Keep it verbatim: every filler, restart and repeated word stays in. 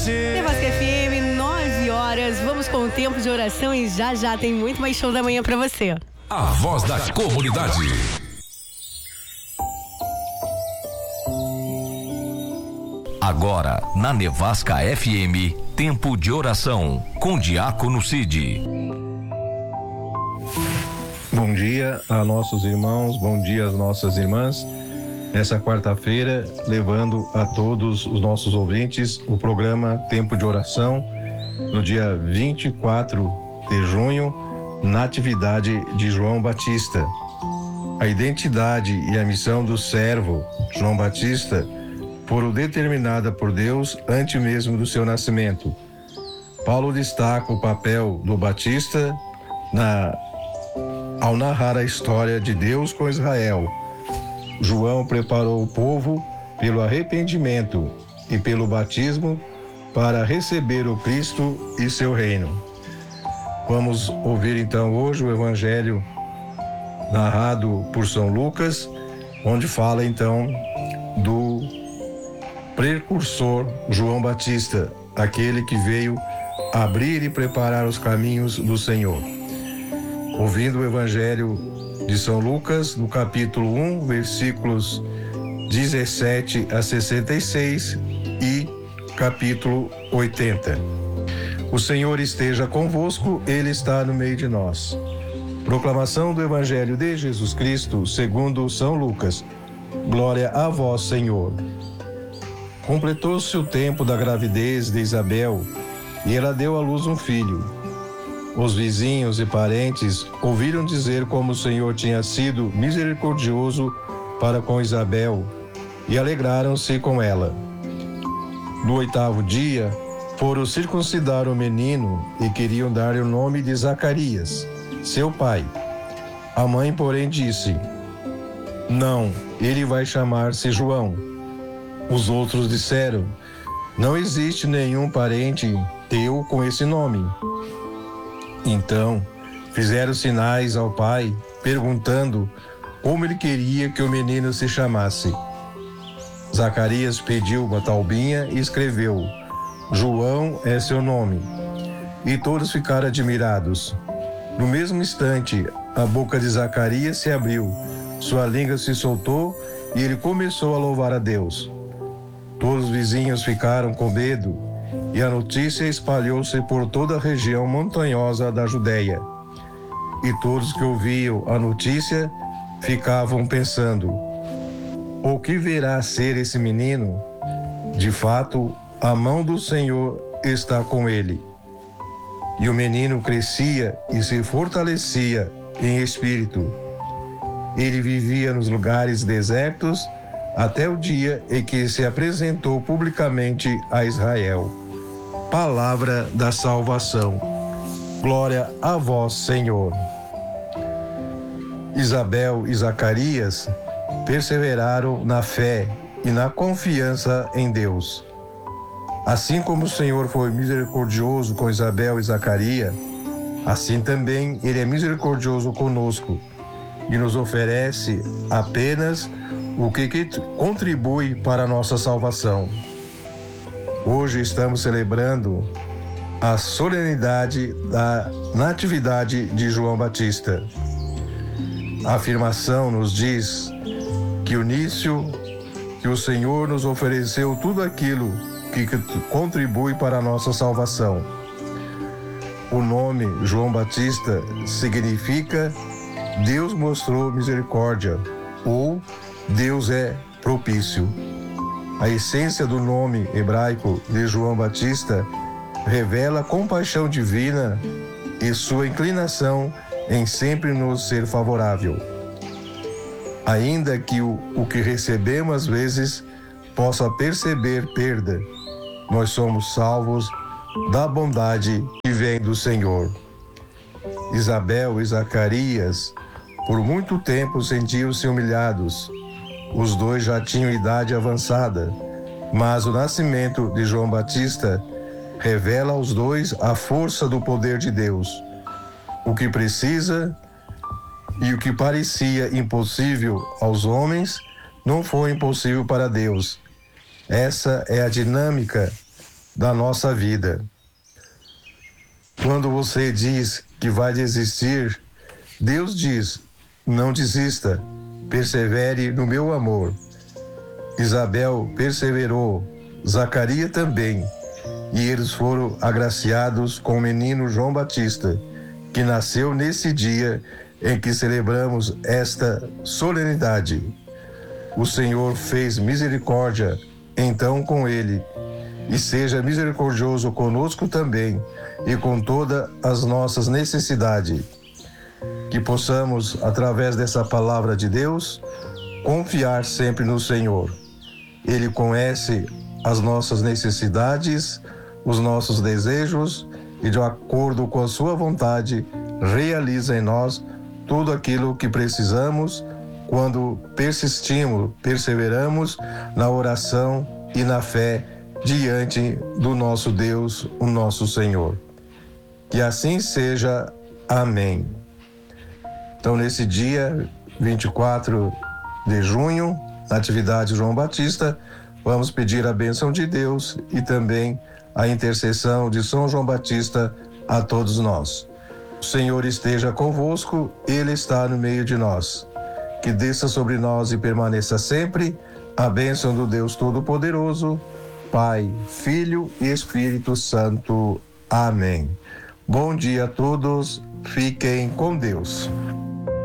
Nevasca F M, nove horas. Vamos com o tempo de oração e já já tem muito mais show da manhã pra você. A voz da comunidade. Agora, na Nevasca F M, tempo de oração, com Diácono Cid. Bom dia a nossos irmãos, bom dia às nossas irmãs. Nessa quarta-feira, levando a todos os nossos ouvintes o programa Tempo de Oração, no dia vinte e quatro de junho, Natividade de João Batista. A identidade e a missão do servo João Batista foram determinadas por Deus antes mesmo do seu nascimento. Paulo destaca o papel do Batista na, ao narrar a história de Deus com Israel. João preparou o povo pelo arrependimento e pelo batismo para receber o Cristo e seu reino. Vamos ouvir então hoje o Evangelho narrado por São Lucas, onde fala então do precursor João Batista, aquele que veio abrir e preparar os caminhos do Senhor. Ouvindo o Evangelho de São Lucas, no capítulo um, versículos dezessete a sessenta e seis e capítulo oitenta. O Senhor esteja convosco, Ele está no meio de nós. Proclamação do Evangelho de Jesus Cristo, segundo São Lucas. Glória a vós, Senhor. Completou-se o tempo da gravidez de Isabel e ela deu à luz um filho. Os vizinhos e parentes ouviram dizer como o Senhor tinha sido misericordioso para com Isabel e alegraram-se com ela. No oitavo dia, foram circuncidar o menino e queriam dar-lhe o nome de Zacarias, seu pai. A mãe, porém, disse: não, ele vai chamar-se João. Os outros disseram: não existe nenhum parente teu com esse nome. Então, fizeram sinais ao pai, perguntando como ele queria que o menino se chamasse. Zacarias pediu uma taubinha e escreveu: João é seu nome. E todos ficaram admirados. No mesmo instante, a boca de Zacarias se abriu, sua língua se soltou e ele começou a louvar a Deus. Todos os vizinhos ficaram com medo e a notícia espalhou-se por toda a região montanhosa da Judeia. E todos que ouviam a notícia ficavam pensando: o que virá a ser esse menino? De fato, a mão do Senhor está com ele. E o menino crescia e se fortalecia em espírito. Ele vivia nos lugares desertos até o dia em que se apresentou publicamente a Israel. Palavra da salvação. Glória a vós, Senhor. Isabel e Zacarias perseveraram na fé e na confiança em Deus. Assim como o Senhor foi misericordioso com Isabel e Zacarias, assim também Ele é misericordioso conosco e nos oferece apenas o que, que contribui para a nossa salvação. Hoje estamos celebrando a solenidade da Natividade de João Batista. A afirmação nos diz que o início que o Senhor nos ofereceu tudo aquilo que contribui para a nossa salvação. O nome João Batista significa Deus mostrou misericórdia ou Deus é propício. A essência do nome hebraico de João Batista revela a compaixão divina e sua inclinação em sempre nos ser favorável. Ainda que o, o que recebemos às vezes possa perceber perda, nós somos salvos da bondade que vem do Senhor. Isabel e Zacarias, por muito tempo, sentiam-se humilhados. Os dois já tinham idade avançada, mas o nascimento de João Batista revela aos dois a força do poder de Deus. O que precisa e o que parecia impossível aos homens não foi impossível para Deus. Essa é a dinâmica da nossa vida. Quando você diz que vai desistir, Deus diz: não desista, persevere no meu amor. Isabel perseverou, Zacarias também, e eles foram agraciados com o menino João Batista, que nasceu nesse dia em que celebramos esta solenidade. O Senhor fez misericórdia então com ele, e seja misericordioso conosco também e com todas as nossas necessidades. Que possamos, através dessa palavra de Deus, confiar sempre no Senhor. Ele conhece as nossas necessidades, os nossos desejos, e de acordo com a sua vontade, realiza em nós tudo aquilo que precisamos quando persistimos, perseveramos na oração e na fé diante do nosso Deus, o nosso Senhor. Que assim seja. Amém. Então, nesse dia, vinte e quatro de junho, na atividade João Batista, vamos pedir a bênção de Deus e também a intercessão de São João Batista a todos nós. O Senhor esteja convosco, Ele está no meio de nós. Que desça sobre nós e permaneça sempre a bênção do Deus Todo-Poderoso, Pai, Filho e Espírito Santo. Amém. Bom dia a todos, fiquem com Deus.